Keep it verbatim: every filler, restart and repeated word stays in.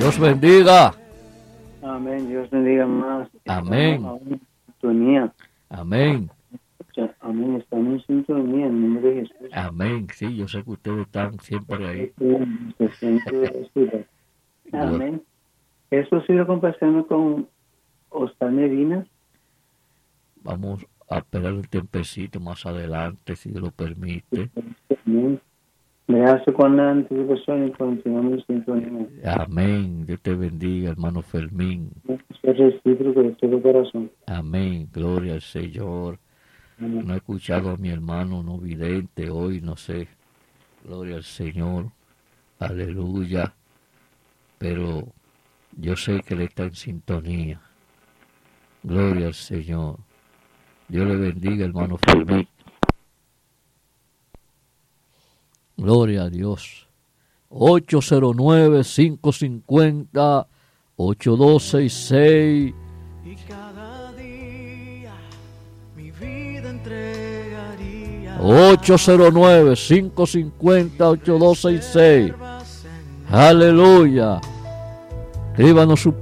Dios bendiga. Amén. Dios bendiga más. Amén. En sintonía. Amén. Amén. Estamos en sintonía en el nombre de Jesús. Amén. Sí, yo sé que ustedes están siempre ahí. Amén. Eso ha sido compartiendo con Oscar Medina. Vamos a esperar un tiempecito más adelante, si Dios lo permite. Amén. Me hace con la anticipación y continuamos en sintonía. Amén. Dios te bendiga, hermano Fermín. Es recíproco de todo corazón. Amén. Gloria al Señor. Amén. No he escuchado a mi hermano no vidente hoy, no sé. Gloria al Señor. Aleluya. Pero yo sé que él está en sintonía. Gloria al Señor. Dios le bendiga, hermano Fermín. Gloria a Dios. ocho cero nueve, cinco cinco cero, ocho dos seis seis. Y cada día mi vida entregaría. ocho cero nueve, cinco cinco cero, ocho dos seis seis. Aleluya. Escríbanos su